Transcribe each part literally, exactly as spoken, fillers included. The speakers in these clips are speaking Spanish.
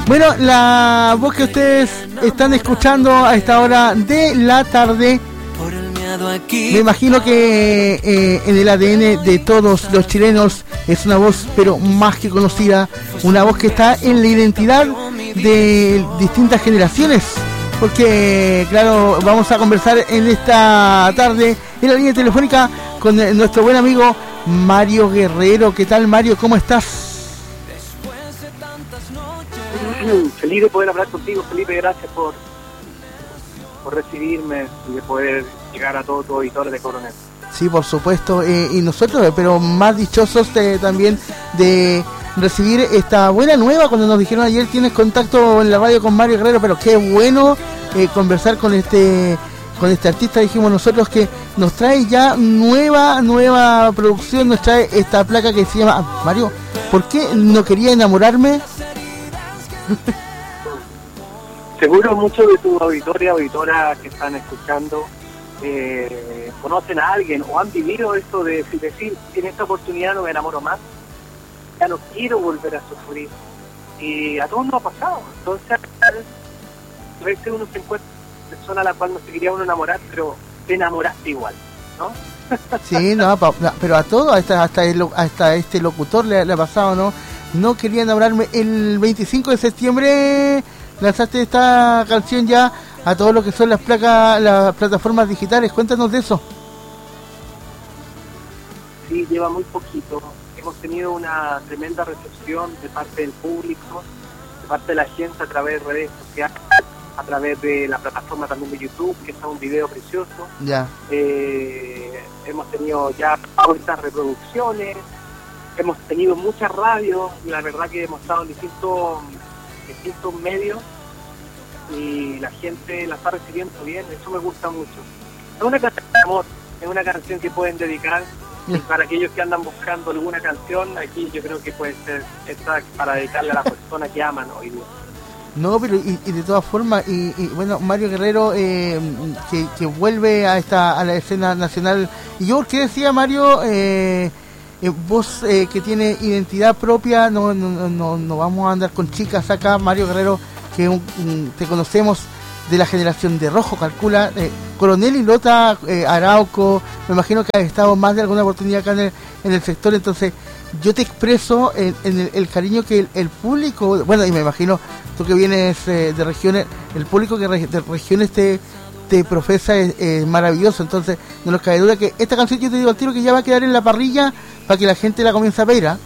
Bueno, la voz que ustedes están escuchando a esta hora de la tarde, me imagino que eh, en el A D N de todos los chilenos es una voz pero más que conocida, una voz que está en la identidad de distintas generaciones, porque claro, vamos a conversar en esta tarde en la línea telefónica con nuestro buen amigo Mario Guerrero. ¿Qué tal, Mario? ¿Cómo estás? Feliz de poder hablar contigo, Felipe, gracias por por recibirme y de poder llegar a todos tus auditores de Coronel. Sí, por supuesto, eh, y nosotros, pero más dichosos eh, también de recibir esta buena nueva. Cuando nos dijeron ayer tienes contacto en la radio con Mario Guerrero, pero qué bueno eh, conversar con este con este artista. Dijimos nosotros que nos trae ya nueva nueva producción, nos trae esta placa que se llama Mario, ¿por qué no quería enamorarme? Seguro muchos de tus auditores, auditoras que están escuchando eh, conocen a alguien o han vivido esto de decir, en esta oportunidad no me enamoro más, ya no quiero volver a sufrir, y a todos nos ha pasado. Entonces a veces uno se encuentra con una persona a la cual no se quería uno enamorar, pero te enamoraste igual, ¿no? Sí, no, pa, pero a todo, hasta hasta, el, hasta este locutor le, le ha pasado, ¿no? No quería enamorarme. El veinticinco de septiembre lanzaste esta canción ya a todo lo que son las placas, las plataformas digitales. Cuéntanos de eso. Sí, lleva muy poquito. Hemos tenido una tremenda recepción de parte del público, de parte de la gente a través de redes sociales, a través de la plataforma también de YouTube, que está un video precioso. Ya. Eh, hemos tenido ya muchas reproducciones. Hemos tenido muchas radios, y la verdad que hemos estado en distintos, distintos medios y la gente la está recibiendo bien, eso me gusta mucho. Es una canción de amor, es una canción que pueden dedicar, y para aquellos que andan buscando alguna canción, aquí yo creo que puede ser esta para dedicarle a la persona que aman hoy día. No, pero y, y de todas formas, y, y bueno, Mario Guerrero eh, que, que vuelve a esta a la escena nacional. Y yo, ¿qué decía Mario? Eh, Eh, vos eh, que tiene identidad propia, no, no no no vamos a andar con chicas acá. Mario Guerrero, que un, un, te conocemos de la generación de Rojo, calcula, eh, Coronel y Lota, eh, Arauco, me imagino que has estado más de alguna oportunidad acá en el, en el sector, entonces yo te expreso en, en el, el cariño que el, el público, bueno, y me imagino tú que vienes eh, de regiones, el público que re, de regiones te te profesa es, es maravilloso. Entonces no nos cabe duda que esta canción, yo te digo al tiro que ya va a quedar en la parrilla para que la gente la comience a ver, ¿eh?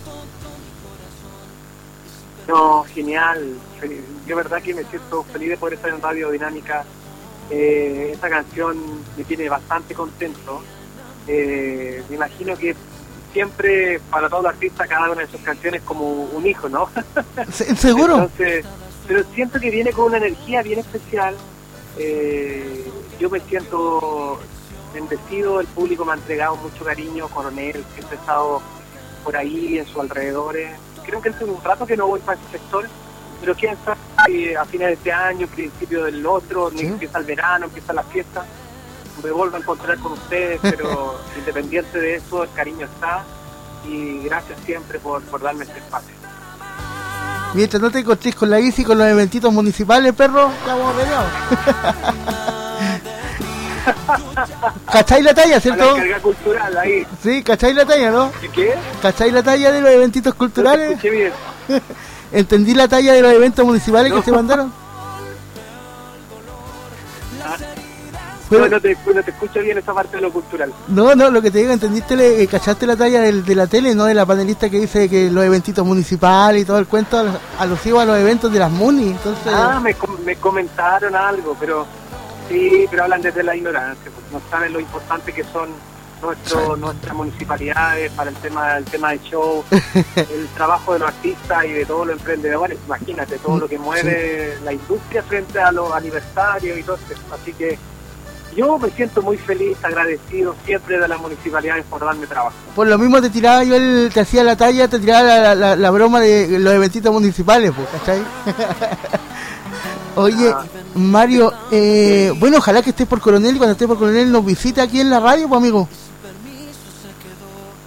No, genial. Yo verdad que me siento feliz de poder estar en Radio Dinámica. Eh, esta canción me tiene bastante contento. Eh, me imagino que siempre para todos los artistas cada una de sus canciones como un hijo, ¿no? ¿Seguro? Entonces, pero siento que viene con una energía bien especial. Eh, yo me siento bendecido, el público me ha entregado mucho cariño, Coronel, siempre he estado por ahí en sus alrededores. Creo que hace un rato que no voy para ese sector, pero quién sabe, a fines de este año, principio del otro, ¿sí? Empieza el verano, empieza la fiesta, me vuelvo a encontrar con ustedes, pero independiente de eso, el cariño está, y gracias siempre por, por darme este espacio. Mientras no te encontrés con la bici, con los eventitos municipales, perro, estamos arreglados. ¿Cacháis la talla, cierto? La carga cultural ahí. Sí, ¿cacháis la talla, no? ¿Qué? ¿Cacháis la talla de los eventitos culturales? No te escuché bien. ¿Entendí la talla de los eventos municipales no. que se mandaron? Ah. Pero, no, te, no te escucho bien esa parte de lo cultural. No, no, lo que te digo, ¿entendiste? Eh, ¿Cachaste la talla del, de la tele, no? De la panelista que dice que los eventitos municipales y todo el cuento alusivo a los eventos de las MUNI. Entonces... Ah, me, me comentaron algo, pero sí, pero hablan desde la ignorancia, porque no saben lo importante que son nuestro, nuestras municipalidades para el tema, el tema del show, el trabajo de los artistas y de todos los emprendedores. Imagínate todo lo que mueve sí. la industria frente a los aniversarios y todo eso. Así que yo me siento muy feliz, agradecido siempre de las municipalidades por darme trabajo. Por lo mismo te tiraba yo, el, te hacía la talla, te tiraba la, la, la, la broma de los eventitos municipales, pues, ¿cachai? Oye, ah. Mario, eh, bueno, ojalá que estés por Coronel y cuando estés por Coronel nos visita aquí en la radio, pues, amigo.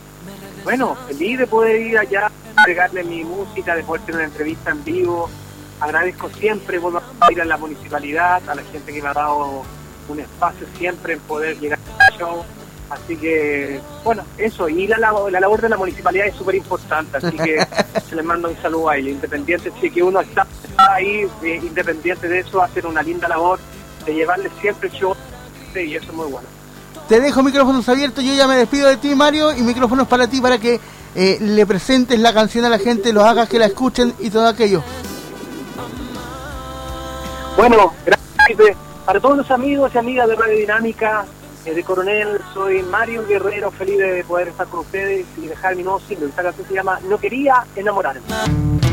Bueno, feliz de poder ir allá, entregarle mi música, de poder tener una entrevista en vivo. agradezco siempre, vuelvo a ir a la municipalidad, a la gente que me ha dado un espacio siempre en poder llegar al show. Así que, bueno, eso, y la, la labor de la municipalidad es súper importante, así que se les manda un saludo a ellos, independiente si que uno está ahí, eh, independiente de eso, hacer una linda labor de llevarles siempre el show, y eso es muy bueno. Te dejo micrófonos abiertos, yo ya me despido de ti, Mario, y micrófonos para ti, para que eh, le presentes la canción a la gente, los hagas que la escuchen y todo aquello. Bueno, gracias para todos los amigos y amigas de Radio Dinámica, de Coronel, soy Mario Guerrero, feliz de poder estar con ustedes y dejar mi nuevo single. Esta canción se llama No Quería Enamorarme.